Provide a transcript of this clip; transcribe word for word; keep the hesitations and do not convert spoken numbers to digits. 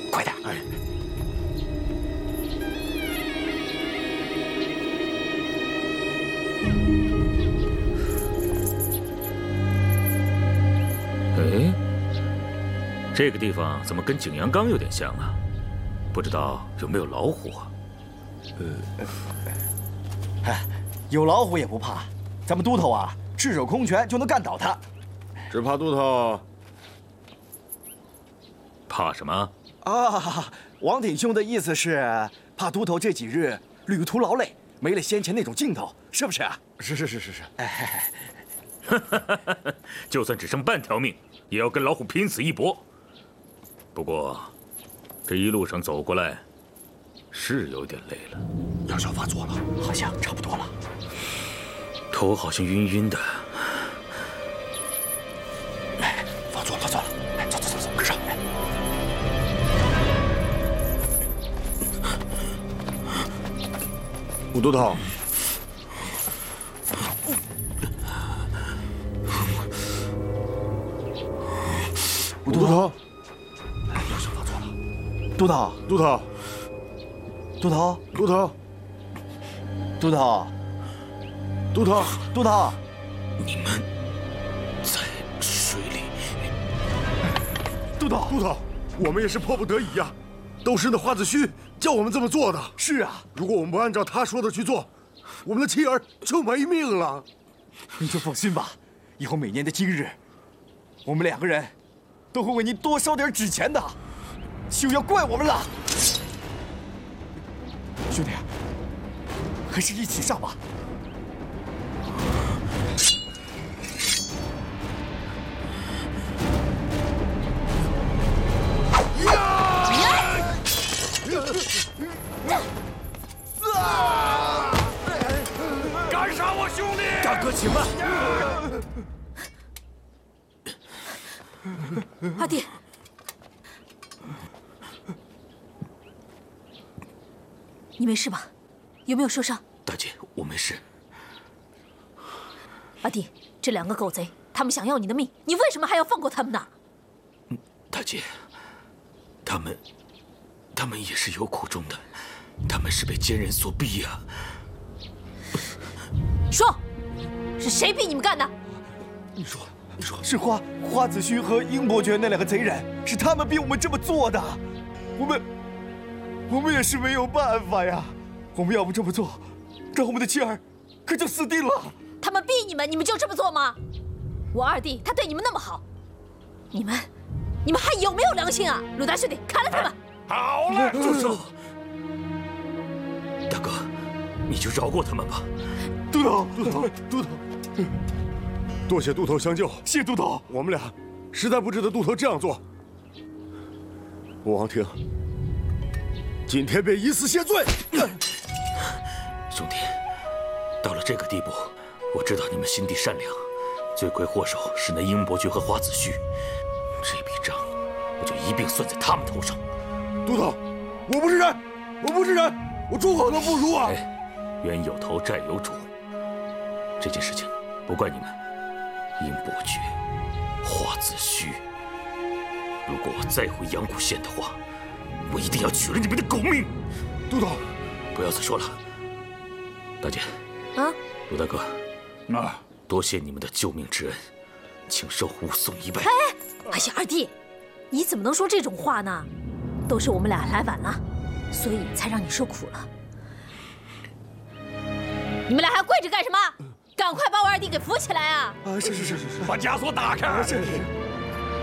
快点！哎。 哎，这个地方怎么跟景阳冈有点像啊？不知道有没有老虎啊？ 呃，哎，有老虎也不怕，咱们都头啊，赤手空拳就能干倒他。 只怕都头。 怕什么？ 啊，王挺兄的意思是怕都头这几日旅途劳累，没了先前那种劲头，是不是啊？ 是是是是是。 哎， 就算只剩半条命，也要跟老虎拼死一搏。不过，这一路上走过来，是有点累了。 药效发作了， 好像差不多了。 头好像晕晕的。 哎，发作了，发作了！哎，走走走走，跟上！哎。 武都头。武都头。 药效发作了。都头， 都头， 都头， 都头， 都头， 都头， 都头， 你们在水里。 都头， 都头，我们也是迫不得已呀，都是那花子虚叫我们这么做的。 是啊， 如果我们不按照他说的去做，我们的妻儿就没命了。 您就放心吧，以后每年的今日，我们两个人都会为您多烧点纸钱的，就要怪我们了。兄弟，还是一起上吧。 干杀我兄弟！ 大哥，请慢。 阿弟，你没事吧？有没有受伤？ 大姐，我没事。 阿弟，这两个狗贼，他们想要你的命，你为什么还要放过他们呢？ 大姐，他们，他们也是有苦衷的，他们是被奸人所逼呀。 说，是谁逼你们干的？ 你说，你说，是花花子虚和殷伯爵那两个贼人，是他们逼我们这么做的。我们，我们也是没有办法呀。我们要不这么做，让我们的妻儿可就死定了。 他们逼你们，你们就这么做吗？我二弟他对你们那么好，你们，你们还有没有良心啊？鲁达兄弟，砍了他们！ 好了，住手！大哥，你就饶过他们吧。 都头，都头，都头，多谢都头相救。 谢都头， 我们俩实在不值得都头这样做。我王庭今天便以死谢罪。 兄弟，到了这个地步，我知道你们心地善良，罪魁祸首是那殷伯爵和花子虚，这笔账我就一并算在他们头上。 都头，我不是人，我不是人，我猪狗都不如啊！ 哎，冤有头债有主，这件事情不怪你们。殷伯爵、花子虚，如果我再回阳谷县的话，我一定要取了你们的狗命！ 都头， 不要再说了。大姐， 啊， 鲁大哥， 啊， 多谢你们的救命之恩，请受武松一拜。 哎，哎呀，二弟，你怎么能说这种话呢？都是我们俩来晚了，所以才让你受苦了。你们俩还跪着干什么？赶快把我二弟给扶起来啊！ 啊，是是是是是， 把枷锁打开！ 是是。